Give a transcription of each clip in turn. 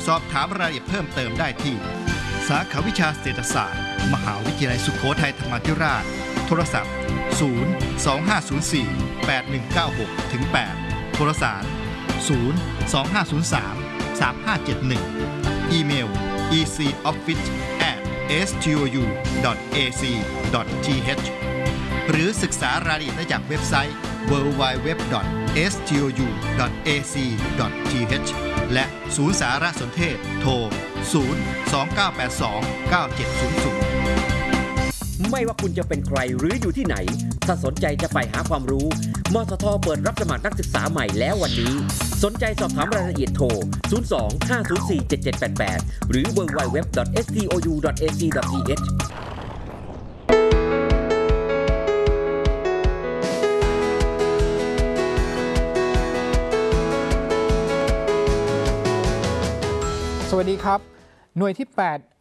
สอบถามรายละเอียดเพิ่มเติมได้ที่สาขาวิชาเศรษฐศาสตร์มหาวิทยาลัยสุโขทัยธรรมาธิราชโทรศัพท์025048196-8โทรสาร025033571อีเมล ecoffice@stou.ac.th หรือศึกษารายละเอียดได้จากเว็บไซต์ www.stou.ac.th และศูนย์สารสนเทศโทร 029829700 ไม่ว่าคุณจะเป็นใครหรืออยู่ที่ไหนถ้าสนใจจะไปหาความรู้มทท.เปิดรับสมัครนักศึกษาใหม่แล้ววันนี้สนใจสอบถามรายละเอียดโทร 02-504-7788 หรือ www.stou.ac.th สวัสดีครับหน่วยที่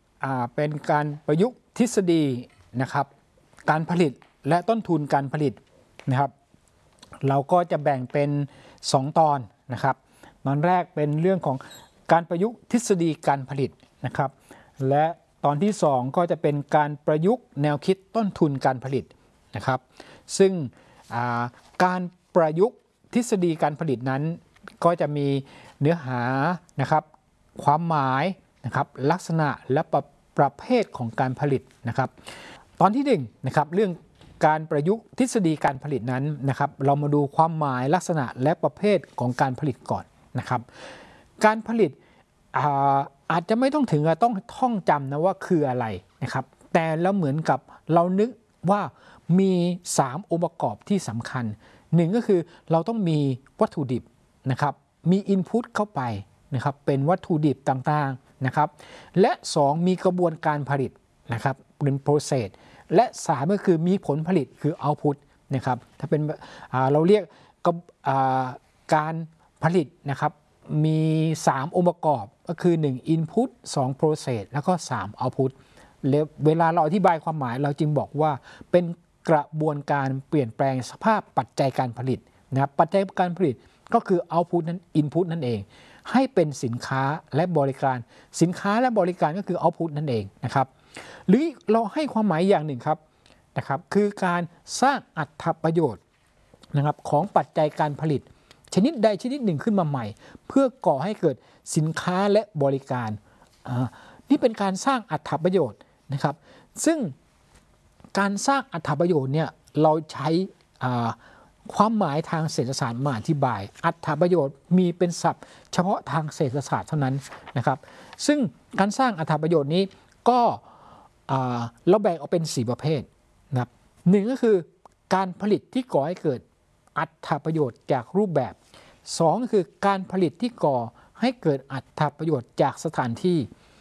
8เป็นการประยุกต์ทฤษฎีนะครับการผลิตและต้นทุนการผลิตนะครับเราก็จะแบ่งเป็น2ตอนนะครับตอนแรกเป็นเรื่องของการประยุกต์ทฤษฎีการผลิตนะครับและตอนที่2ก็จะเป็นการประยุกต์แนวคิดต้นทุนการผลิตนะครับซึ่งการประยุกต์ทฤษฎีการผลิตนั้นก็จะมีเนื้อหานะครับความหมายนะครับลักษณะและประเภทของการผลิตนะครับตอนที่1นะครับเรื่องการประยุกต์ทฤษฎีการผลิตนั้นนะครับเรามาดูความหมายลักษณะและประเภทของการผลิตก่อนนะครับการผลิตอาจจะไม่ต้องถึงต้องท่องจำนะว่าคืออะไรนะครับแต่เราเหมือนกับเรานึกว่ามี3องค์ประกอบที่สำคัญ1ก็คือเราต้องมีวัตถุดิบนะครับมีอินพุตเข้าไปนะครับเป็นวัตถุดิบต่างๆนะครับและ2มีกระบวนการผลิตนะครับเป็น process และ3ก็คือมีผลผลิตคือ output นะครับถ้าเป็นเราเรียกการผลิตนะครับมี3องค์ประกอบก็คือ1 input 2 process แล้วก็3 output เวลาเราอธิบายความหมายเราจึงบอกว่าเป็นกระบวนการเปลี่ยนแปลงสภาพปัจจัยการผลิตนะครับปัจจัยการผลิตก็คือ output นั้น input นั่นเองให้เป็นสินค้าและบริการสินค้าและบริการก็คือ output นั่นเองนะครับหรือเราให้ความหมายอย่างหนึ่งครับนะครับคือการสร้างอรรถประโยชน์นะครับของปัจจัยการผลิตชนิดใดชนิดหนึ่งขึ้นมาใหม่เพื่อก่อให้เกิดสินค้าและบริการนี่เป็นการสร้างอรรถประโยชน์นะครับซึ่งการสร้างอรรถประโยชน์เนี่ยเราใช้ความหมายทางเศรษฐศาสตร์มาอธิบายอรรถประโยชน์มีเป็นศัพท์เฉพาะทางเศรษฐศาสตร์เท่านั้นนะครับซึ่งการสร้างอรรถประโยชน์นี้ก็เราแบ่งออกเป็น4ประเภทนะครับ1ก็คือการผลิตที่ก่อให้เกิดอรรถประโยชน์จากรูปแบบ2ก็คือการผลิตที่ก่อให้เกิดอรรถประโยชน์จากสถานที่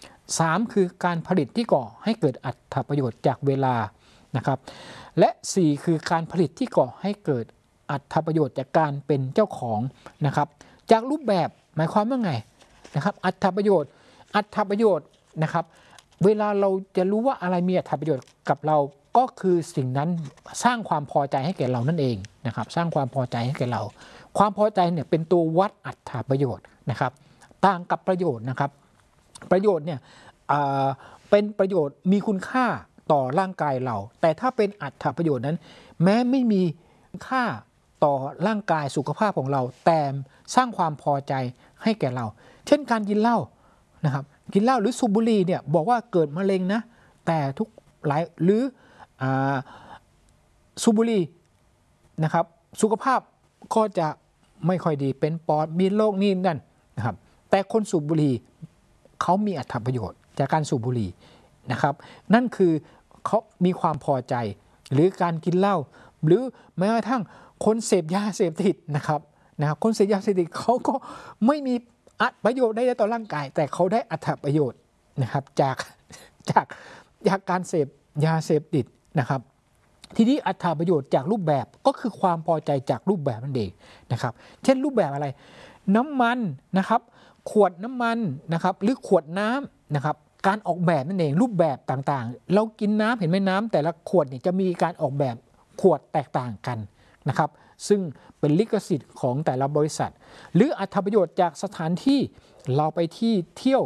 3คือการผลิตที่ก่อให้เกิดอรรถประโยชน์จากเวลานะครับและ4คือการผลิตที่ก่อให้เกิดอรรถประโยชน์จากการเป็นเจ้าของนะครับจากรูปแบบหมายความว่าไงนะครับอรรถประโยชน์นะครับเวลาเราจะรู้ว่าอะไรมีอรรถประโยชน์กับเราก็คือสิ่งนั้นสร้างความพอใจให้แก่เรานั่นเองนะครับสร้างความพอใจให้แก่เราความพอใจเนี่ยเป็นตัววัดอรรถประโยชน์นะครับต่างกับประโยชน์นะครับประโยชน์เนี่ยเป็นประโยชน์มีคุณค่าต่อร่างกายเราแต่ถ้าเป็นอรรถประโยชน์นั้นแม้ไม่มีค่าต่อร่างกายสุขภาพของเราแต่สร้างความพอใจให้แก่เราเช่นการกินเหล้านะครับกินเหล้าหรือสูบบุหรี่เนี่ยบอกว่าเกิดมะเร็งนะแต่ทุกหลายหรือสูบบุหรี่นะครับสุขภาพก็จะไม่ค่อยดีเป็นปอดมีโรคนี่นั่นนะครับแต่คนสูบบุหรี่เขามีอรรถประโยชน์จากการสูบบุหรี่นะครับนั่นคือเขามีความพอใจหรือการกินเหล้าหรือแม้กระทั่งคนเสพยาเสพติดนะครับคนเสพยาเสพติดเขาก็ไม่มีประโยชน์ได้ต่อร่างกายแต่เขาได้อรรถประโยชน์นะครับจากการเสพยาเสพติดนะครับทีนี้อรรถประโยชน์จากรูปแบบก็คือความพอใจจากรูปแบบนั่นเองนะครับเช่นรูปแบบอะไรน้ำมันนะครับขวดน้ำมันนะครับหรือขวดน้ำนะครับการออกแบบนั่นเองรูปแบบต่างๆเรากินน้ำเห็นไหมน้ำแต่ละขวดเนี่ยจะมีการออกแบบขวดแตกต่างกันนะครับซึ่งเป็นลิขสิทธิ์ของแต่ละบริษัทหรืออรรถประโยชน์จากสถานที่เราไปที่เที่ยว